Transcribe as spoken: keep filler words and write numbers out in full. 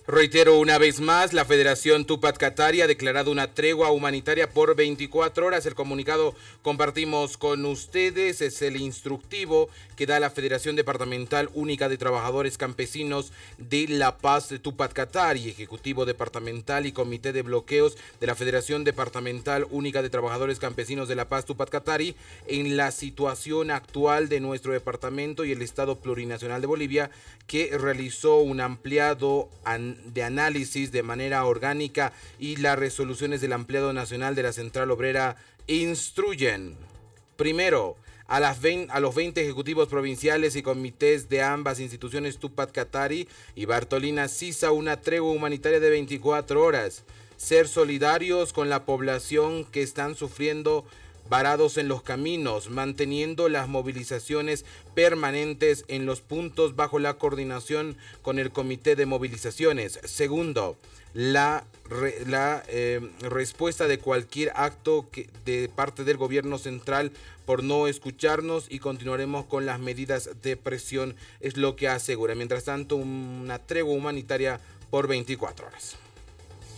Reitero una vez más, la Federación Tupac Katari ha declarado una tregua humanitaria por veinticuatro horas. El comunicado compartimos con ustedes, es el instructivo que da la Federación Departamental Única de Trabajadores Campesinos de La Paz de Tupac Katari, Ejecutivo Departamental y Comité de Bloqueos de la Federación Departamental Única de Trabajadores Campesinos de La Paz Tupac Katari en la situación actual de nuestro departamento y el Estado Plurinacional de Bolivia, que realizó un ampliado an de análisis de manera orgánica y las resoluciones del ampliado nacional de la Central Obrera instruyen: primero, a, las veinte, a los veinte ejecutivos provinciales y comités de ambas instituciones Tupac Katari y Bartolina Sisa una tregua humanitaria de veinticuatro horas, ser solidarios con la población que están sufriendo varados en los caminos, manteniendo las movilizaciones permanentes en los puntos bajo la coordinación con el Comité de Movilizaciones. Segundo, la, re, la eh, respuesta de cualquier acto que, de parte del gobierno central por no escucharnos, y continuaremos con las medidas de presión, es lo que asegura. Mientras tanto, una tregua humanitaria por veinticuatro horas.